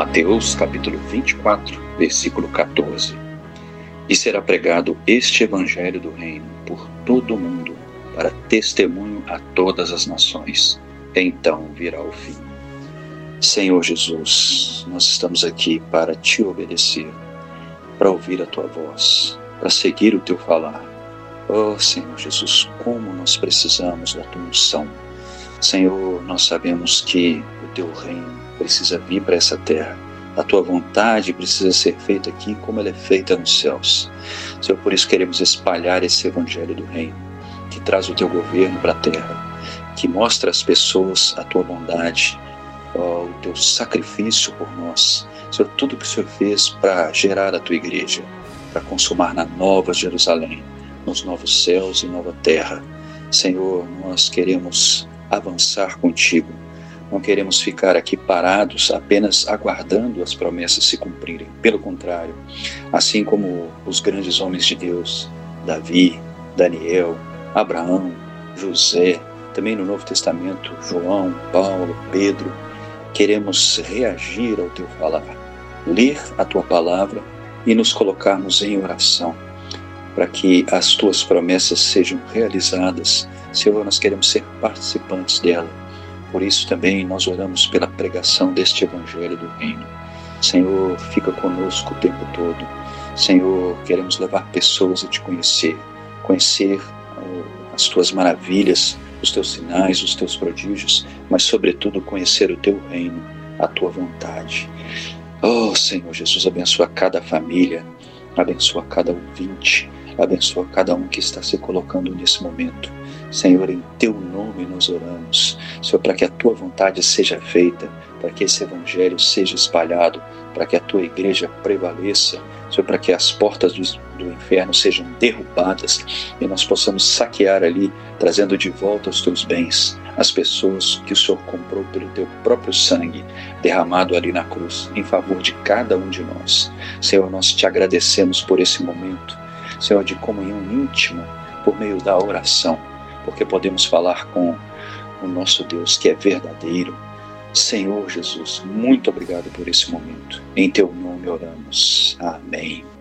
Mateus capítulo 24, versículo 14. E será pregado este evangelho do reino por todo o mundo, para testemunho a todas as nações. Então virá o fim. Senhor Jesus, nós estamos aqui para te obedecer, para ouvir a tua voz, para seguir o teu falar. Oh Senhor Jesus, como nós precisamos da tua unção. Senhor, nós sabemos que o teu reino precisa vir para essa terra. A tua vontade precisa ser feita aqui como ela é feita nos céus. Senhor, por isso queremos espalhar esse evangelho do reino, que traz o teu governo para a terra, que mostra às pessoas a tua bondade, o teu sacrifício por nós. Senhor, tudo que o Senhor fez para gerar a tua igreja, para consumar na nova Jerusalém, nos novos céus e nova terra. Senhor, nós queremos avançar contigo. Não queremos ficar aqui parados apenas aguardando as promessas se cumprirem. Pelo contrário, assim como os grandes homens de Deus, Davi, Daniel, Abraão, José, também no Novo Testamento, João, Paulo, Pedro, queremos reagir ao teu falar, ler a tua palavra e nos colocarmos em oração para que as tuas promessas sejam realizadas. Senhor, nós queremos ser participantes dela. Por isso também nós oramos pela pregação deste evangelho do reino. Senhor, fica conosco o tempo todo. Senhor, queremos levar pessoas a te conhecer as tuas maravilhas, os teus sinais, os teus prodígios, mas sobretudo conhecer o teu reino, a tua vontade. Oh Senhor Jesus, abençoa cada família, abençoa cada ouvinte, abençoa cada um que está se colocando nesse momento. Senhor, em teu nome nós oramos, Senhor, para que a tua vontade seja feita, para que esse evangelho seja espalhado, para que a tua igreja prevaleça, Senhor, para que as portas do inferno sejam derrubadas e nós possamos saquear ali, trazendo de volta os teus bens, as pessoas que o Senhor comprou pelo teu próprio sangue, derramado ali na cruz, em favor de cada um de nós. Senhor, nós te agradecemos por esse momento, Senhor, de comunhão íntima, por meio da oração, porque podemos falar com o nosso Deus que é verdadeiro. Senhor Jesus, muito obrigado por esse momento. Em teu nome oramos. Amém.